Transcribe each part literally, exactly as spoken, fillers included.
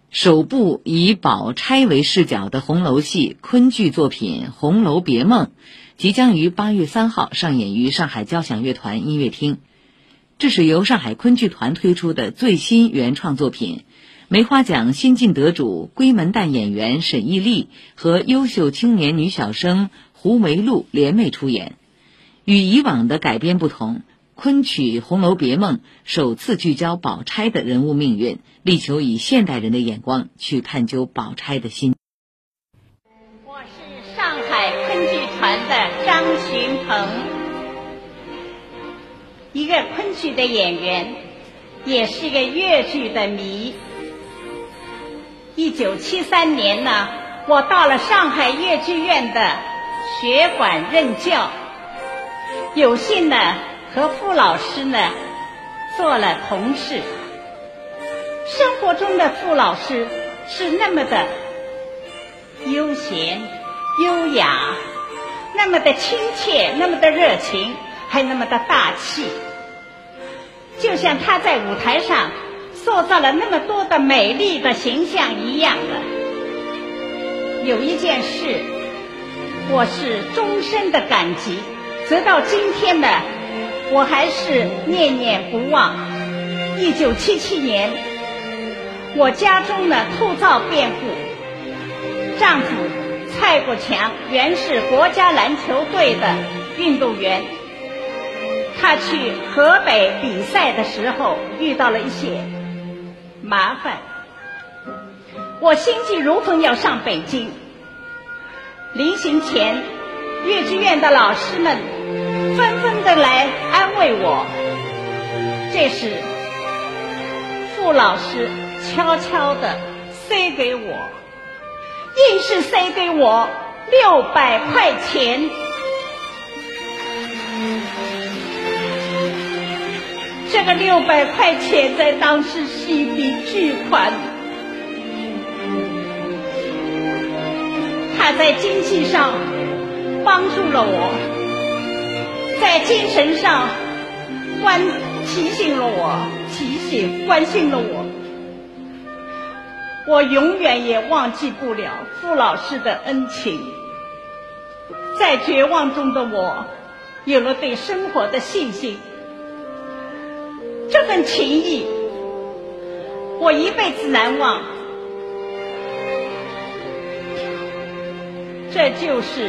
首部以宝钗为视角的红楼戏昆剧作品《红楼别梦》即将于八月三号上演于上海交响乐团音乐厅。这是由上海昆剧团推出的最新原创作品，梅花奖新晋得主闺门旦演员沈亦丽和优秀青年女小生胡梅露联袂出演。与以往的改编不同，昆曲《红楼别梦》首次聚焦宝钗的人物命运，力求以现代人的眼光去探究宝钗的心。 我是上海昆剧团的张寻鹏，一个昆剧的演员，也是一个粤剧的迷。一九七三年呢，我到了上海粤剧院的学馆任教，有幸呢和傅老师呢做了同事。生活中的傅老师是那么的悠闲优雅，那么的亲切，那么的热情，还那么的大气，就像他在舞台上塑造了那么多的美丽的形象一样的。有一件事我是终身的感激，直到今天呢我还是念念不忘。一九七七年，我家中呢突遭变故，丈夫蔡国强原是国家篮球队的运动员，他去河北比赛的时候遇到了一些麻烦，我心急如焚要上北京。临行前，粤剧院的老师们纷纷的来安慰我。这时傅老师悄悄地塞给我，硬是塞给我六百块钱。这个六百块钱在当时是一笔巨款，他在经济上帮助了我，在精神上关提醒了我，提醒关心了我。我永远也忘记不了傅老师的恩情。在绝望中的我有了对生活的信心，这份情谊我一辈子难忘。这就是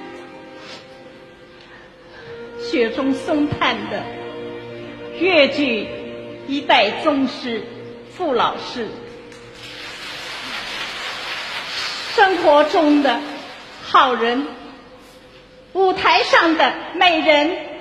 雪中送炭的粤剧一代宗师傅老师。生活中的好人，舞台上的美人，